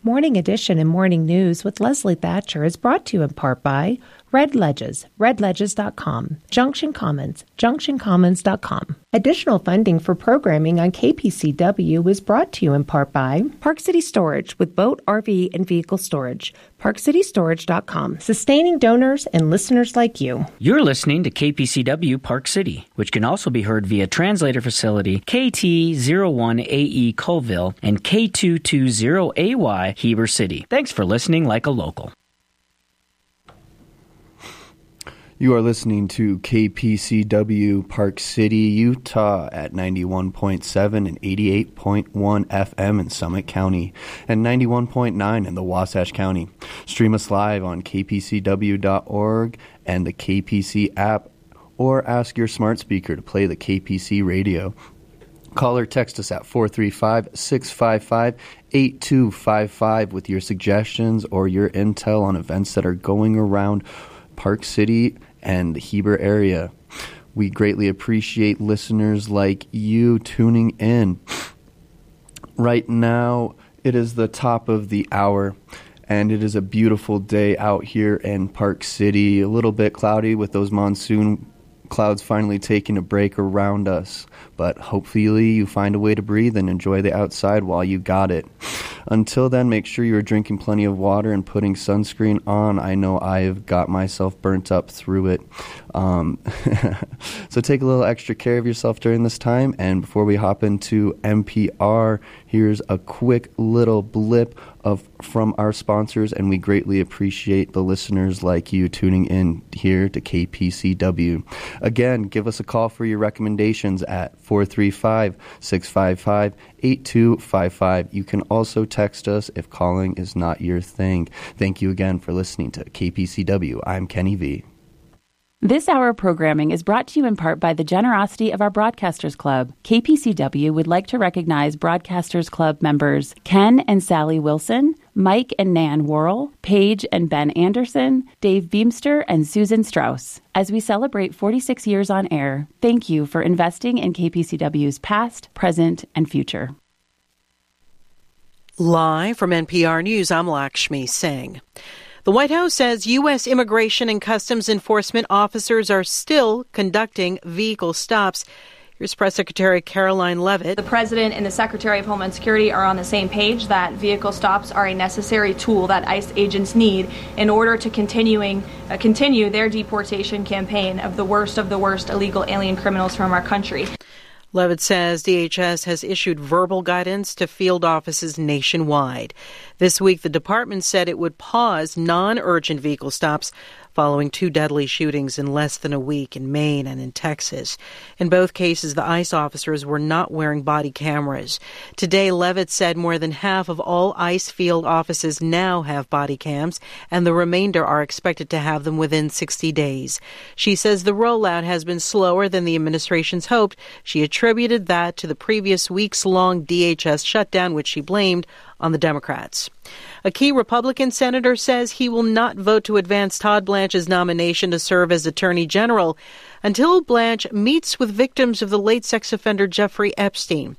Morning Edition and Morning News with Leslie Thatcher is brought to you in part by Red Ledges, redledges.com, Junction Commons, junctioncommons.com. Additional funding for programming on KPCW is brought to you in part by Park City Storage with boat, RV, and vehicle storage, parkcitystorage.com, sustaining donors and listeners like you. You're listening to KPCW Park City, which can also be heard via translator facility KT01AE Colville and K220AY Heber City. Thanks for listening like a local. You are listening to KPCW Park City, Utah at 91.7 and 88.1 FM in Summit County and 91.9 in the Wasatch County. Stream us live on kpcw.org and the KPC app, or ask your smart speaker to play the KPC radio. Call or text us at 435-655-8255 with your suggestions or your intel on events that are going around Park City and the Heber area. We greatly appreciate listeners like you tuning in. Right now, it is the top of the hour, and it is a beautiful day out here in Park City. A little bit cloudy with those monsoon clouds finally taking a break around us. But hopefully you find a way to breathe and enjoy the outside while you got it. Until then, make sure you're drinking plenty of water and putting sunscreen on. I know I have got myself burnt up through it. So take a little extra care of yourself during this time. And before we hop into NPR, here's a quick little blip from our sponsors, and we greatly appreciate the listeners like you tuning in here to KPCW. Again, give us a call for your recommendations at 435-655-8255. You can also text us if calling is not your thing. Thank you again for listening to KPCW. I'm Kenny V. This hour of programming is brought to you in part by the generosity of our Broadcasters Club. KPCW would like to recognize Broadcasters Club members Ken and Sally Wilson, Mike and Nan Worrell, Paige and Ben Anderson, Dave Beamster, and Susan Strauss. As we celebrate 46 years on air, thank you for investing in KPCW's past, present, and future. Live from NPR News, I'm Lakshmi Singh. The White House says U.S. Immigration and Customs Enforcement officers are still conducting vehicle stops. Here's Press Secretary Caroline Leavitt. The President and the Secretary of Homeland Security are on the same page that vehicle stops are a necessary tool that ICE agents need in order to continue their deportation campaign of the worst illegal alien criminals from our country. Leavitt says DHS has issued verbal guidance to field offices nationwide. This week, the department said it would pause non-urgent vehicle stops following 2 deadly shootings in less than a week in Maine and in Texas. In both cases, the ICE officers were not wearing body cameras. Today, Leavitt said more than half of all ICE field offices now have body cams, and the remainder are expected to have them within 60 days. She says the rollout has been slower than the administration's hoped. She attributed that to the previous weeks-long DHS shutdown, which she blamed on the Democrats. A key Republican senator says he will not vote to advance Todd Blanche's nomination to serve as Attorney General until Blanche meets with victims of the late sex offender Jeffrey Epstein.